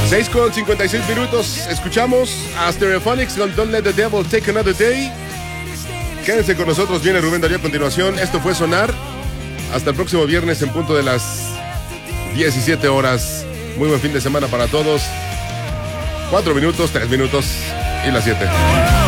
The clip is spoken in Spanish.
6:56. Escuchamos a Stereophonics con Don't Let the Devil Take Another Day. Quédense con nosotros, viene Rubén Darío a continuación. Esto fue Sonar. Hasta el próximo viernes en punto de las 17 horas. Muy buen fin de semana para todos. 4 minutos, 3 minutos y las 7.